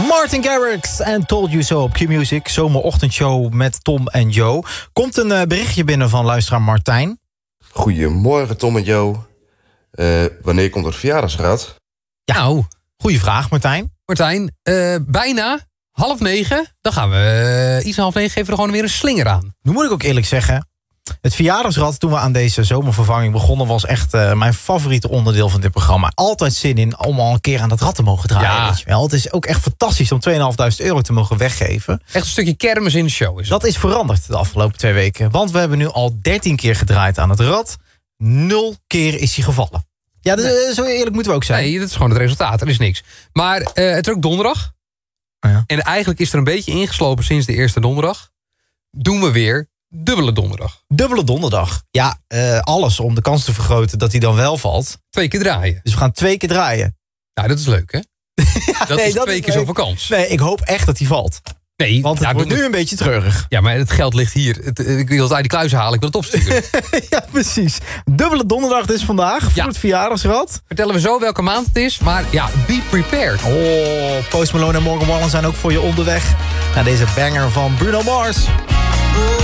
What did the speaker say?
Martin Garrix en Told You So op Q-Music. Zomerochtendshow met Tom en Jo. Komt een berichtje binnen van luisteraar Martijn. Goedemorgen Tom en Jo. Wanneer komt het verjaardagsrad? Ja, nou, goeie vraag Martijn. Martijn, bijna 8:30. Dan gaan we iets na 8:30 geven we er gewoon weer een slinger aan. Nu moet ik ook eerlijk zeggen, het verjaardagsrad toen we aan deze zomervervanging begonnen was echt mijn favoriete onderdeel van dit programma. Altijd zin in om al een keer aan dat rad te mogen draaien. Ja. Weet je wel. Het is ook echt fantastisch om €2.500 te mogen weggeven. Echt een stukje kermis in de show is het. Dat is veranderd de afgelopen 2 weken. Want we hebben nu al 13 keer gedraaid aan het rad. 0 keer is hij gevallen. Ja, zo eerlijk moeten we ook zijn. Nee, dat is gewoon het resultaat. Er is niks. Maar het is ook donderdag. Ja. En eigenlijk is er een beetje ingeslopen sinds de eerste donderdag. Doen we weer dubbele donderdag. Dubbele donderdag. Ja, alles om de kans te vergroten dat hij dan wel valt. 2 keer draaien. Dus we gaan 2 keer draaien. Nou, dat is leuk, hè? Dat is 2 keer zoveel kans. Nee, ik hoop echt dat hij valt. Nee, Want het wordt nu een beetje treurig. Ja, maar het geld ligt hier. Ik wil het uit die kluis halen, ik wil het opsturen. Ja, precies. Dubbele donderdag dus vandaag voor het verjaardagsrad. Vertellen we zo welke maand het is. Maar ja, be prepared. Oh, Post Malone en Morgan Wallen zijn ook voor je onderweg naar deze banger van Bruno Mars.